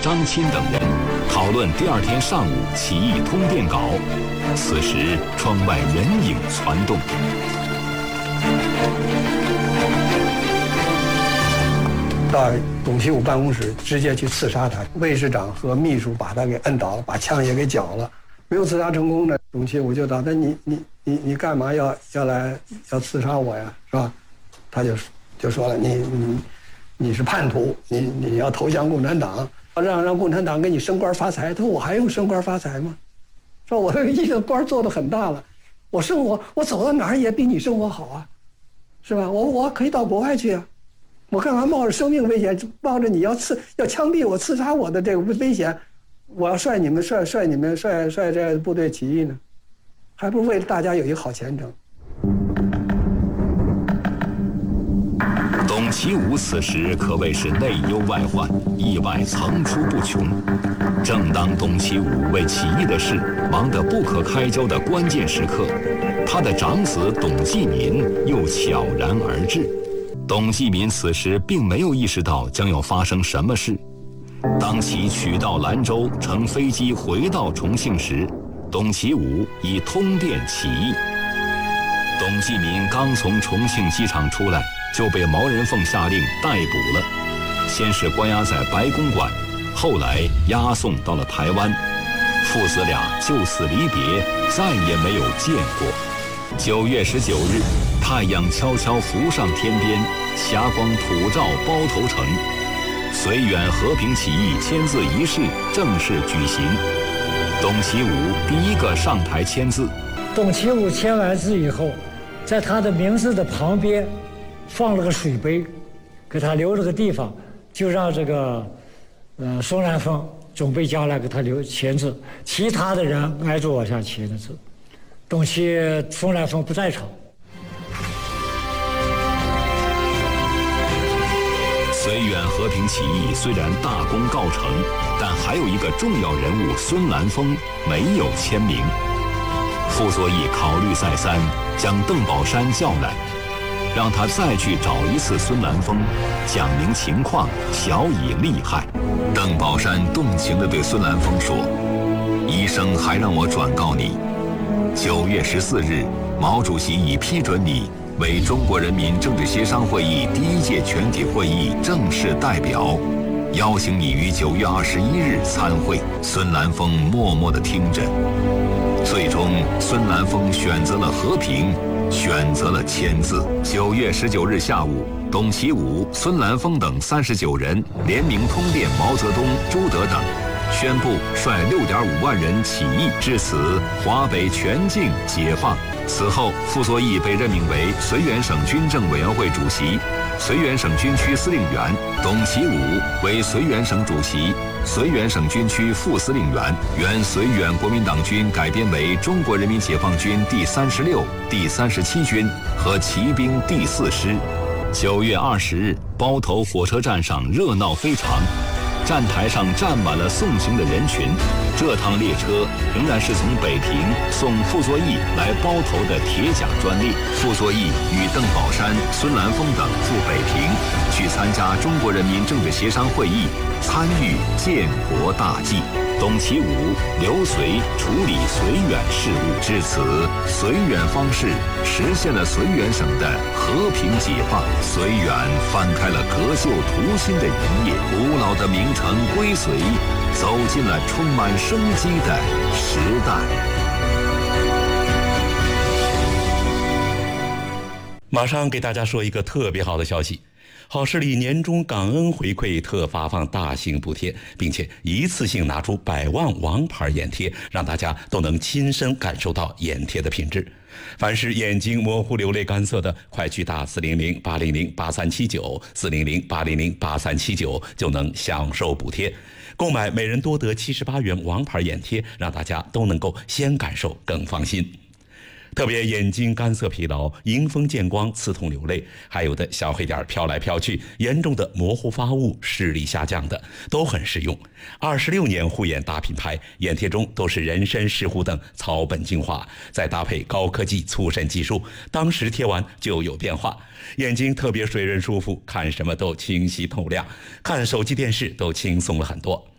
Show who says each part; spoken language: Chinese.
Speaker 1: 张钦等人讨论第二天上午起义通电稿。此时窗外人影攒动。
Speaker 2: 到董其武办公室直接去刺杀他，卫士长和秘书把他给摁倒了，把枪也给缴了，没有刺杀成功的。董其武就打他，你干嘛要刺杀我呀，是吧？他就说了，你是叛徒，你要投降共产党，让共产党给你升官发财。他说我还用升官发财吗？说我这个一个官做得很大了，我生活我走到哪儿也比你生活好啊，是吧？我可以到国外去啊，我干嘛冒着生命危险，冒着你要枪毙我、刺杀我的这个危险，我要率这部队起义呢？还不如为了大家有一个好前程。
Speaker 1: 董其武此时可谓是内忧外患，意外层出不穷。正当董其武为起义的事忙得不可开交的关键时刻，他的长子董继民又悄然而至。董继民此时并没有意识到将要发生什么事。当其取道兰州，乘飞机回到重庆时，董其武已通电起义。董继民刚从重庆机场出来，就被毛人凤下令逮捕了，先是关押在白公馆，后来押送到了台湾。父子俩就此离别，再也没有见过。9月19日，太阳悄悄浮上天边，霞光普照包头城。绥远和平起义签字仪式正式举行。董其武第一个上台签字。
Speaker 3: 董其武签完字以后，在他的名字的旁边放了个水杯，给他留了个地方，就让这个松兰峰准备将来给他签字，其他的人挨着往下签的字。松兰峰不在场。
Speaker 1: 绥远和平起义虽然大功告成，但还有一个重要人物孙兰峰没有签名。傅作义考虑再三，将邓宝山叫来，让他再去找一次孙兰峰，讲明情况，晓以利害。邓宝山动情地对孙兰峰说：“医生还让我转告你，9月14日，毛主席已批准你为中国人民政治协商会议第1届全体会议正式代表，邀请你于9月21日参会。”孙兰峰默默地听着。最终，孙兰峰选择了和平，选择了签字。9月19日下午，董其武、孙兰峰等39人联名通电毛泽东、朱德等，宣布率6.5万人起义。至此，华北全境解放。此后，傅作义被任命为绥远省军政委员会主席、绥远省军区司令员，董其武为绥远省主席、绥远省军区副司令员。原绥远国民党军改编为中国人民解放军第36、第37军和骑兵第4师。9月20日，包头火车站上热闹非常，站台上站满了送行的人群。这趟列车仍然是从北平送傅作义来包头的铁甲专列。傅作义与邓宝山、孙兰峰等赴北平，去参加中国人民政治协商会议，参与建国大计。董其武留绥处理绥远事务，至此，绥远方式实现了绥远省的和平解放，绥远翻开了革旧图新的一页，古老的名城归绥，走进了充满生机的时代。
Speaker 4: 马上给大家说一个特别好的消息，好视力年终感恩回馈特发放大型补贴，并且一次性拿出100万王牌眼贴，让大家都能亲身感受到眼贴的品质。凡是眼睛模糊、流泪、干涩的，快去打400-800-8379，400-800-8379就能享受补贴。购买每人多得78元王牌眼贴，让大家都能够先感受更放心。特别眼睛干涩疲劳、迎风见光、刺痛流泪，还有的小黑点飘来飘去，严重的模糊发物、视力下降的，都很实用。26年护眼大品牌，眼贴中都是人参、石斛等草本精华，再搭配高科技促渗技术，当时贴完就有变化，眼睛特别水润舒服，看什么都清晰透亮，看手机电视都轻松了很多。